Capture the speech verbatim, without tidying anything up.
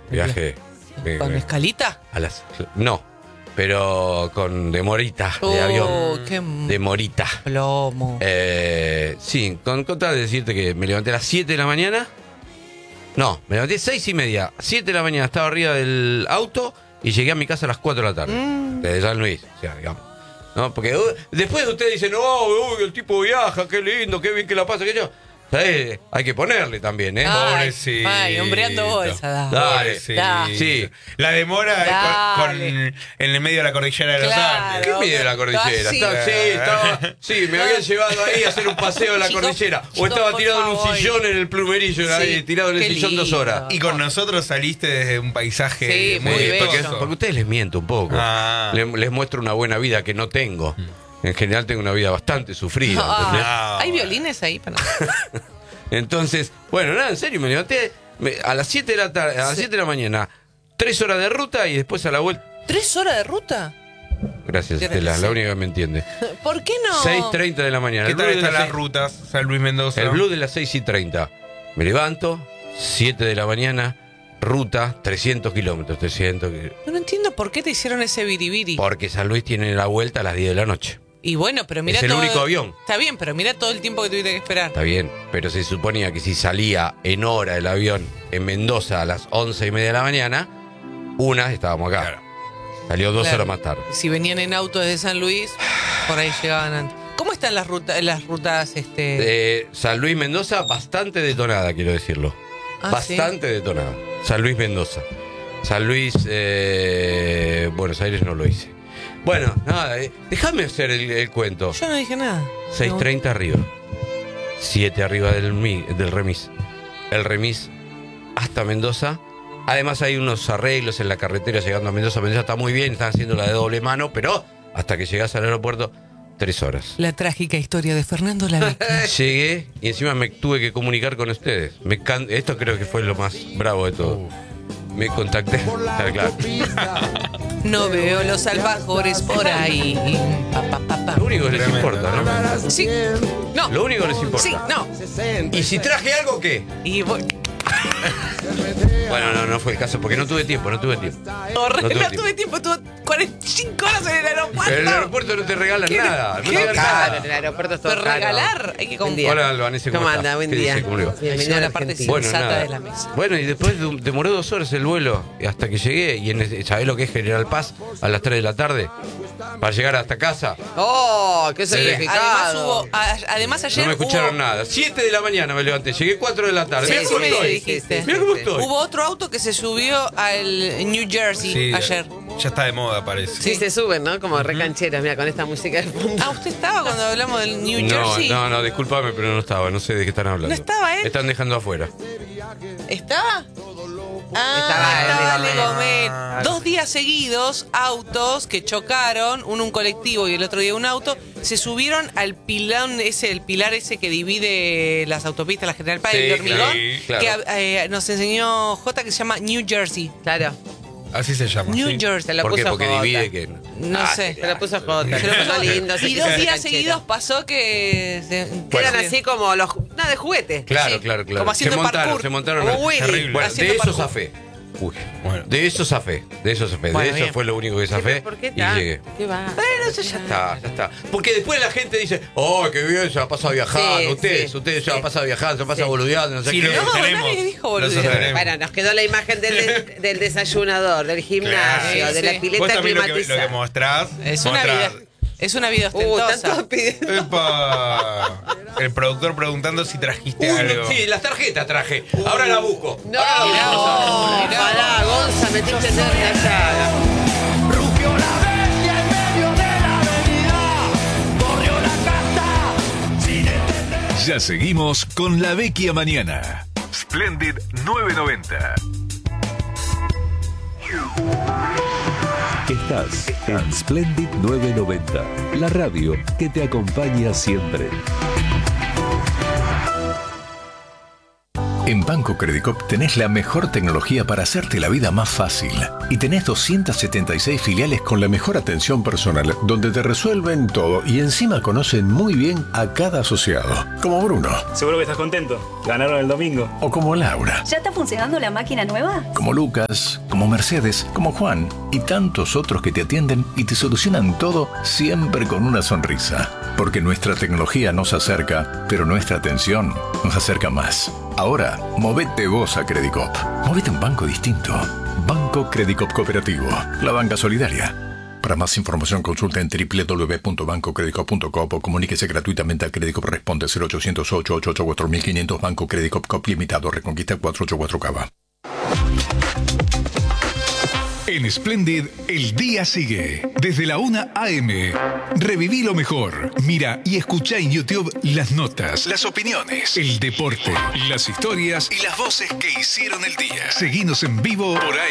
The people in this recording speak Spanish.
Viaje. eh, ¿Con escalita? A las, no, pero con demorita Oh, de avión. qué Demorita. plomo. Eh, sí, con, con tal de decirte que me levanté a las siete de la mañana. No, me levanté a seis y media. siete de la mañana estaba arriba del auto y llegué a mi casa a las cuatro de la tarde. Mm. Desde San Luis, o sea, digamos. ¿No? Porque uh, después ustedes dicen, no, uy, el tipo viaja, qué lindo, qué bien que la pasa, que yo. ¿Sabes? Hay que ponerle también, ¿eh? Ay, Pobrecito. ay, hombreando bolsa, da. Dale. Pobrecito. Da. Sí. La demora con, con- Dale. en el medio de la cordillera de los Claro. Andes. ¿Qué mide la cordillera? Ah, sí. Estaba- sí, estaba- sí, me habían llevado ahí a hacer un paseo en la Chicos, cordillera. O chicos, estaba por tirado en un favor. sillón en el plumerillo, ahí, Sí, tirado en el qué sillón dos lindo. horas. Y con nosotros saliste desde un paisaje Sí, muy muy Sí, bello. porque, vistoso. porque a ustedes les miento un poco. Ah. Les, les muestro una buena vida que no tengo. En general tengo una vida bastante sufrida. ¿entendés? Ah, Ah, ¿hay bueno. violines ahí? Para... Entonces, bueno, nada, en serio, me levanté me- a las siete de la tarde, a las Sí. siete de la mañana, tres horas de ruta y después a la vuelta. ¿Tres horas de ruta? Gracias, Tienes Estela, que la ser. única que me entiende. ¿Por qué no? seis y treinta de la mañana. ¿Qué El tal blue de están las las seis- rutas? San Luis Mendoza. El blue de las seis y treinta. Me levanto, siete de la mañana, ruta, trescientos kilómetros, trescientos kilómetros. No entiendo por qué te hicieron ese biribiri. Porque San Luis tiene la vuelta a las diez de la noche. Y bueno, pero mira Es el todo... único avión. Está bien, pero mira todo el tiempo que tuviste que esperar. Está bien, pero se suponía que si salía en hora el avión en Mendoza a las once y media de la mañana, una estábamos acá. Claro. Salió dos Claro. horas más tarde. Si venían en auto desde San Luis, por ahí llegaban antes. ¿Cómo están las rutas, las rutas este? Eh, San Luis Mendoza, bastante detonada, quiero decirlo. Ah, bastante detonada. San Luis Mendoza. San Luis, eh, Buenos Aires no lo hice. Bueno, nada, eh, déjame hacer el, el cuento. Yo no dije nada. seis treinta arriba. siete arriba del, mi- del remis. El remis hasta Mendoza. Además hay unos arreglos en la carretera llegando a Mendoza. Mendoza está muy bien, están haciendo la de doble mano, pero hasta que llegas al aeropuerto, tres horas. La trágica historia de Fernando Lavecchia. Llegué y encima me tuve que comunicar con ustedes. Me can- Esto creo que fue lo más bravo de todo. Me contacté. Ah, claro. No veo los alfajores por ahí. Pa, pa, pa, pa. Lo único que les Tremendo. importa, ¿no? Sí. No. Lo único que les importa. Sí, no. ¿Y si traje algo qué? Y voy... Bueno, no, no fue el caso, porque no tuve tiempo, no tuve tiempo. Horrible, No tuve no tiempo. tuve tiempo, tuve cuarenta y cinco horas en el aeropuerto. Pero en el aeropuerto no te regalan ¿Qué? nada. No ¿Qué? te regalan Claro, nada. en el aeropuerto es todo Pero caro. regalar, hay que Buen comprar. día. Hola, Albanese, ¿cómo, ¿Cómo estás? anda? Buen ¿Qué día. dice? ¿Cómo le va? Bienvenido Ahí a la la parte Argentina. Bueno, sensata nada. de la mesa. Bueno, y después de- demoró dos horas el vuelo hasta que llegué. Y en, ¿sabés lo que es General Paz a las tres de la tarde? Para llegar hasta casa. ¡Oh, qué Sí, además, significado! hubo, a- además ayer No me escucharon hubo, nada. siete de la mañana me levanté. Llegué cuatro de la tarde. Sí, Mirá sí cómo me estoy. dijiste. Mirá cómo Sí, sí. estoy. hubo otro auto que se subió al New Jersey Sí, ayer. ya está de moda, parece. Sí, se suben, ¿no? Como re cancheros, mira, con esta música de fondo. Ah, ¿usted estaba cuando hablamos del New No, Jersey? no, no, discúlpame, pero no estaba. No sé de qué están hablando. ¿No estaba él? Me están dejando afuera. ¿Estaba? Ah, Estaba estaba Lego Legomet. Man. Dos días seguidos, autos que chocaron, uno un colectivo y el otro día un auto, se subieron al pilón ese, el pilar ese que divide las autopistas, la General Paz Sí, y el hormigón, claro, claro. que eh, nos enseñó Jota, que se llama New Jersey. Claro, Así se llama. New sí. Jersey. se lo ¿Por qué? puso Porque Jota. divide que. No Ah, sé. Se lo puso Jota, Se se lo lo puso- puso lindo. se y quiso dos hacer días canchero. seguidos pasó que... se- Que eran sí. así como los... Nada, de juguete. Claro, Sí, claro, claro. como se haciendo montaron, parkour. se montaron. Como Willy. Terrible. Bueno, haciendo de eso parkour. zafé. Uy. Bueno. De eso zafé. De eso zafé. Bueno, de eso bien. fue lo único que Sí, pero zafé. ¿por qué Y tan? llegué. ¿Qué va? Bueno, eso ya está, ya está. Porque después la gente dice, oh, qué bien, se la pasa viajando. Sí, ustedes, sí, ustedes se la sí. pasan viajando, se la pasan Sí. boludeando, no sé Sí, qué. lo No, sostenemos. nadie dijo Lo boludez. sostenemos. Bueno, nos quedó la imagen del, des- del desayunador, del gimnasio, Claro. de Sí. la Vos pileta también lo que, lo climatizada. que mostrás. Es una mostrás- vida, es una vida Uh, ostentosa. tanto pidiendo. Epa. El productor preguntando si trajiste Uy, algo. sí, las tarjetas traje. Ahora la busco. No, Ahora la busco. Mirá. pará, Gonza, metiste en la llaga. Rugió la bestia en medio de la avenida, corrió la casta sin entender. Ya seguimos con La Vecchia Mañana. Splendid nueve noventa. Estás en Splendid nueve noventa, la radio que te acompaña siempre. En Banco Credicop tenés la mejor tecnología para hacerte la vida más fácil. Y tenés doscientas setenta y seis filiales con la mejor atención personal, donde te resuelven todo y encima conocen muy bien a cada asociado. Como Bruno. Seguro que estás contento. Ganaron el domingo. O como Laura. ¿Ya está funcionando la máquina nueva? Como Lucas, como Mercedes, como Juan y tantos otros que te atienden y te solucionan todo siempre con una sonrisa. Porque nuestra tecnología nos acerca, pero nuestra atención nos acerca más. Ahora, movete vos a Credicop. Movete a un banco distinto. Banco Credicop Cooperativo. La banca solidaria. Para más información consulta en doble u doble u doble u punto banco credicop punto com o comuníquese gratuitamente al Credicop Responde cero ochocientos ocho ocho ocho cuatro mil quinientos Banco Credicop Cop Limitado Reconquista cuatrocientos ochenta y cuatro Cava. En Splendid, el día sigue. Desde la una a eme. Reviví lo mejor. Mira y escucha en YouTube las notas, las opiniones, el deporte, las historias y las voces que hicieron el día. Seguinos en vivo por ahí.